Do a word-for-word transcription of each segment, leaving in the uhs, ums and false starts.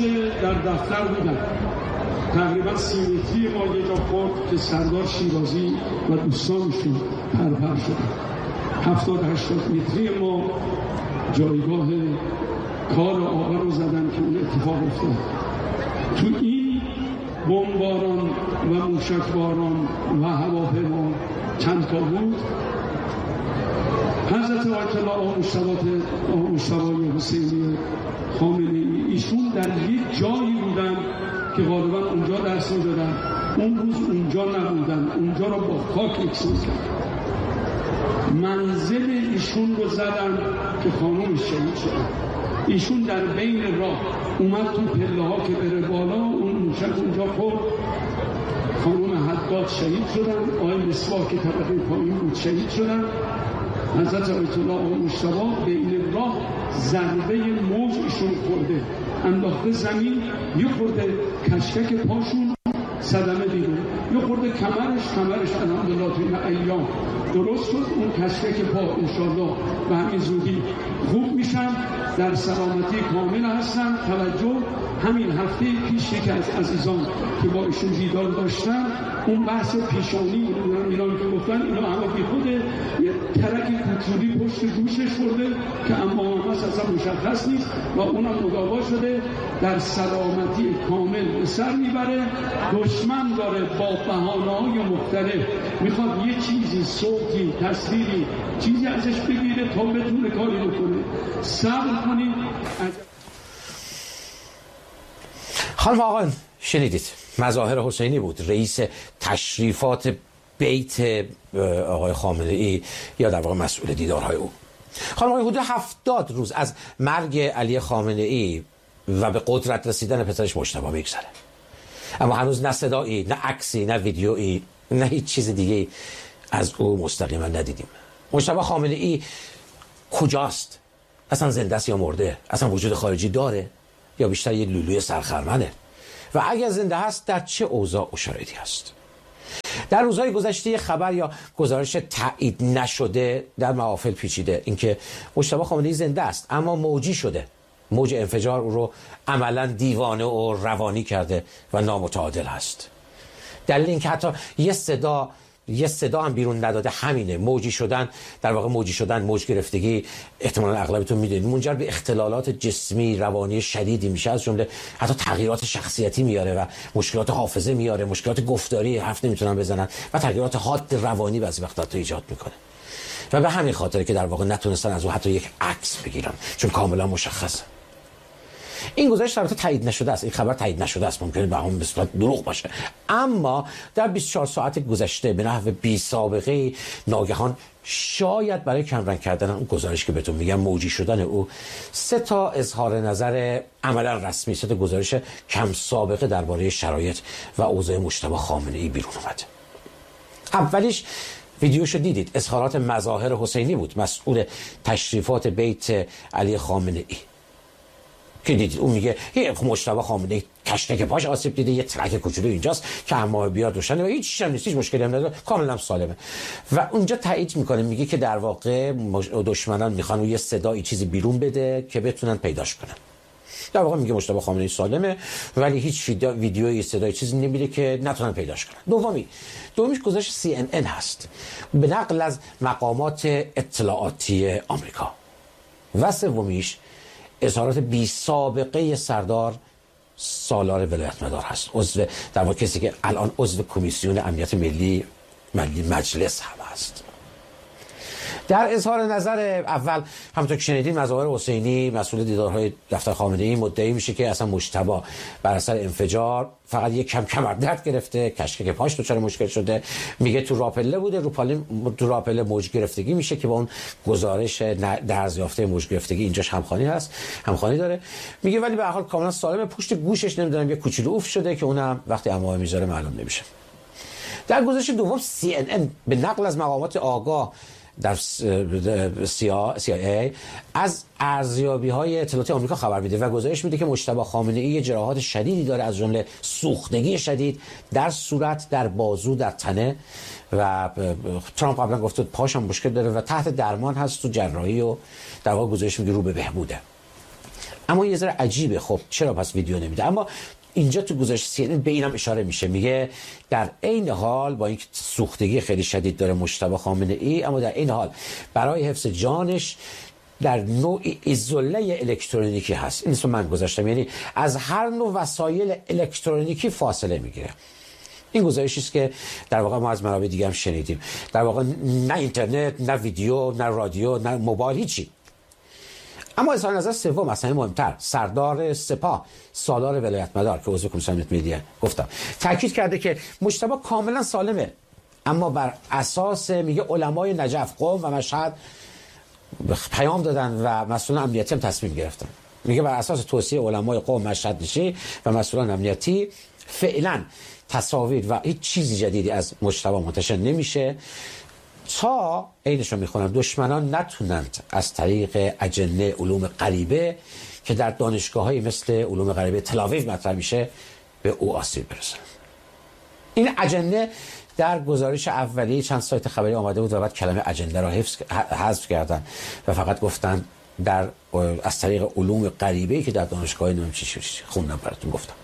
در دفتر بودم. تقریبا سیمتری ما یه جا خورد که سردار شیرازی و دوستانشون پرپر شدن. هفتاد هشتاد متری ما جایگاه کار آقا رو زدن که اون اتفاق افتاد. تو این بمباران و موشکباران و هواپیما چند تا بود. حضرت آیت الله آقا مجتبی حسینی خامنه‌ای ایشون در یک جایی بودن که غالبا اونجا درس می‌دادن، اون روز اونجا نبودن، اونجا رو با خاک یکسان کردن. منزل ایشون رو زدن که خانومش شهید شدن. ایشون در بین راه اومد تو پله ها که بره بالا، اون موشک اونجا خورد، خانوم حداد شهید شدن، آقای مصباح که طبقه پایین بود شهید شدن. حضرت آیت الله آقا مجتبی بین راه ضربه موج ایشون خورده، انداخته زمین، یه خورده کشکک پاشون صدمه دیده، یه خورده کمرش کمرش الحمدلله تو این ایام درست شد. اون کشکک پا انشالله به همین زودی خوب میشن، در سلامتی کامل هستن. توجه، همین هفته پیش یکی از عزیزان که با ایشون دیدار داشتن، اون بحث پیشانی ایران که گفتن اینا همه بی خوده، یه ترک کوچولی پشت گوشش خورده که اما هم اصلا مشخص نیست و اونم مداوا شده، در سلامتی کامل به سر میبره. دشمن داره با بهانه‌های مختلف میخواد یه چیزی، صوتی، تصویری، چیزی ازش بگیره تا بتونه کاری بکنه. صبر کنید. خانم آقایان، شنیدید مظاهر حسینی بود، رئیس تشریفات بیت آقای خامنه‌ای یا در واقع مسئول دیدارهای او. خانم آقای، حدود هفتاد روز از مرگ علی خامنه‌ای و به قدرت رسیدن پسرش مجتبی میگذره، اما هنوز نه صدایی، نه عکسی، نه ویدیویی، نه هیچ چیز دیگه از او مستقیما ندیدیم. مجتبی خامنه‌ای کجاست؟ اصلا زنده است یا مرده؟ اصلا وجود خارجی داره یا بیشتر یه لولوی سرخرمنه؟ و اگر زنده هست در چه اوضاع و شرایطی هست؟ در روزهای گذشته خبر یا گزارش تایید نشده در محافل پیچیده اینکه مجتبی خامنه‌ای زنده است اما موجی شده، موج انفجار او رو عملا دیوانه و روانی کرده و نامتعادل هست. دلیل اینکه حتی یه صدا یه صدا هم بیرون نداده همینه. موجی شدن، در واقع موجی شدن، موج گرفتگی، احتمالاً اغلبتون میدونید منجر به اختلالات جسمی روانی شدیدی میشه، از جمله حتی تغییرات شخصیتی میاره و مشکلات حافظه میاره، مشکلات گفتاری، حرف نمیتونن بزنن و تغییرات حاد روانی بعضی وقتا ایجاد میکنه. و به همین خاطره که در واقع نتونستن از اون حتی یک عکس بگیرن، چون کاملا مشخصه. این گزارش البته تایید نشده است، این خبر تایید نشده است، ممکنه به همون به صورت دروغ باشه، اما در بیست و چهار ساعت گذشته به نحو بی سابقه ناگهان شاید برای کمرنگ کردن اون گزارش که بهتون میگم موجی شدن او، سه تا اظهار نظر عملا رسمی، سه تا گزارش کم سابقه درباره شرایط و اوضاع مجتبی خامنه‌ای بیرون اومد. اولیش ویدیوشو دیدید، اظهارات مظاهر حسینی بود، مسئول تشریفات بیت علی خامنه‌ای که دیدید. اون میگه یه مجتبی خامنه‌ای کشکک پاش آسیب دیده، یه ترک کوچولو اینجاست که اما بیاد روشنه و هیچ چیزی نیست، هیچ مشکلی هم نداره، کاملا سالمه. و اونجا تایید میکنه، میگه که در واقع دشمنان میخوان یه صدایی چیزی بیرون بده که بتونن پیداش کنن. در واقع میگه مجتبی خامنه‌ای سالمه ولی هیچ ویدیویی، صدای چیزی نمیده که نتونن پیداش کنن. دومی دومیش گزارش سی ان ان هست به نقل از مقامات اطلاعاتی آمریکا. و سومیش اظهارات بی سابقه سردار سالار ولایت مدار هست، عضو در واقع کسی که الان عضو کمیسیون امنیت ملی ملی مجلس هم هست. در اظهار نظر اول همونطور که شنیدین، مظاهر حسینی مسئول دیدارهای دفتر خامنه‌ای مدعی میشه که اصلا مجتبی بر اثر انفجار فقط یک کم کمر درد گرفته، کشکک پاش دچار مشکل شده، میگه تو راپله بوده، رو پاله تو راپله موج گرفتگی میشه که با اون گزارش درزیافته موج گرفتگی اینجاش همخوانی هست، همخوانی داره. میگه ولی به هر حال کاملا سالمه، پشت گوشش نمیدونم یه کوچولو اوف شده که اونم وقتی عمامه میذاره معلوم نمیشه. در گزارش دوم سی ان ان به نقل از مقامات آگاه در سی آی ای از ارزیابی‌های اطلاعاتی آمریکا خبر میده و گزارش میده که مجتبی خامنه‌ای جراحات شدیدی داره، از جمله سوختگی شدید در صورت، در بازو، در تنه و ترامپ قبلا گفته پاش هم مشکل داره و تحت درمان هست تو جراحی و در واقع گزارش میگه رو به بهبوده. اما یه ذره عجیبه، خب چرا پس ویدیو نمیده؟ اما اینجا تو گزارش سی ان ان به اینم اشاره میشه، میگه در عین حال با اینکه سوختگی خیلی شدید داره مجتبی خامنه ای، اما در عین حال برای حفظ جانش در نوع ایزوله الکترونیکی هست. این اسم من گذاشتم، یعنی از هر نوع وسایل الکترونیکی فاصله میگیره. این گزارشی است که در واقع ما از منابع دیگه هم شنیدیم. در واقع نه اینترنت، نه ویدیو، نه رادیو، نه موبایل، هیچی. اما اظهار نظر سوم مثلا مهمتر، سردار سپاه سالار ولایت مدار که عضو کمیسیون ملی گفتم، تاکید کرده که مجتبی کاملا سالمه، اما بر اساس میگه علمای نجف، قم و مشهد پیام دادن و مسئولان امنیتی هم تصمیم گرفتن. میگه بر اساس توصیه علمای قم، مشهد نشی و مسئولان امنیتی فعلا تصاویر و هیچ چیزی جدیدی از مجتبی منتشر نمیشه تا عینشو میخونم دشمنان نتونند از طریق اجنه علوم غریبه که در دانشگاه‌های مثل علوم غریبه تل آویو مطرح میشه به او آسیب برسن. این اجنه در گزارش اولیه چند سایت خبری آمده بود و بعد کلمه اجنده را حفظ حذف کردن و فقط گفتن در از طریق علوم غریبه که در دانشگاه‌های نمیدونم چی چی خوندم براتون گفتم.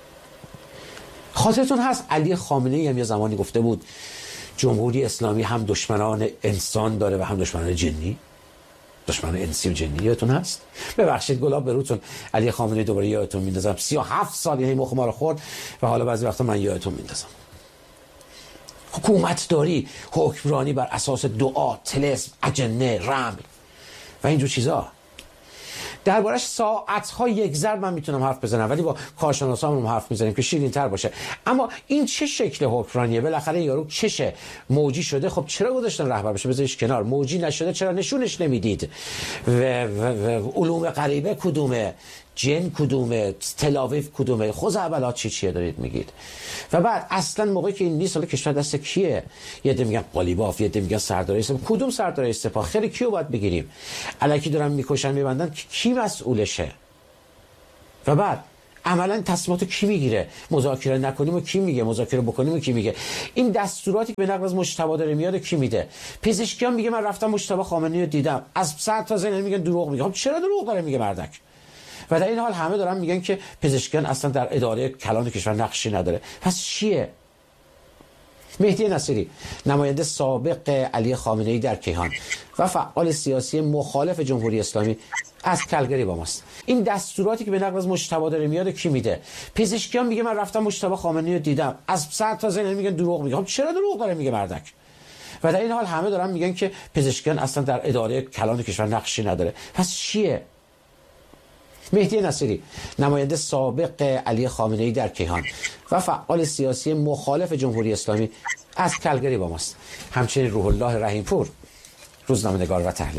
خاطرتون هست علی خامنه‌ای هم یه زمانی گفته بود جمهوری اسلامی هم دشمنان انسان داره و هم دشمنان جنی، دشمنان انسی و جنی. یادتون هست؟ ببخشید گلاب به روتون علی خامنه‌ای دوباره یادتون میندازم، سی و هفت سال یعنی مخ ما رو خورد و حالا بعضی وقتا من یادتون میندازم. حکومت داری، حکمرانی بر اساس دعا، طلسم، اجنه، رمل و اینجور چیزا. دربارش ساعت‌ها یک ضرب من میتونم حرف بزنم، ولی با کارشناسامون حرف میزنیم که شیرین‌تر باشه. اما این چه شکل حکمرانیه؟ بالاخره یارو چشه موجی شده، خب چرا گذاشتن رهبر بشه؟ بذارش کنار. موجی نشده چرا نشونش نمیدید؟ و, و, و علوم غریبه کدومه؟ جن کدومه؟ تل آویو کدومه؟ خود اولات چی چیه دارید میگید؟ و بعد اصلا موقعی که این نیست، حالا کشور دست کیه؟ یه عده میگن قالیباف، یه عده میگن سردار سپاه. کدوم سردار سپاه؟ خیلی کیو باید بگیریم؟ الکی دارن میکشن میبندن، کی مسئولشه؟ و بعد عملا تصمیماتو کی میگیره؟ مذاکره نکنیم و کی میگه؟ مذاکره بکنیم و کی میگه؟ این دستوراتی که به نقل از مجتبی داره میاد کی میده؟ پزشکیان میگه من رفتم مجتبی خامنه‌ای رو دیدم، از صد تا زن میگن دروغ میگه. خب چرا دروغ داره میگه مردک؟ و در این حال همه دارن میگن که پزشکیان اصلا در اداره کلان کشور نقشی نداره. پس چیه؟ مهدی نصیری نماینده سابق علی خامنه‌ای در کیهان و فعال سیاسی مخالف جمهوری اسلامی از کلگری با ماست. این دستوراتی که به نقل از مجتبی داره میاد کی میده؟ پزشکیان میگه من رفتم مجتبی خامنه‌ای رو دیدم، از صد تا زن میگن دروغ میگه. خب چرا دروغ داره میگه مردک؟ و در این حال همه دارن میگن که پزشکیان اصلا در اداره کلان کشور نقشی نداره. پس چیه؟ مهدی نصیری نماینده سابق علی خامنه‌ای در کیهان و فعال سیاسی مخالف جمهوری اسلامی از کلگری با ماست. همچنین روح الله رحیمپور روزنامه‌نگار و تحلیل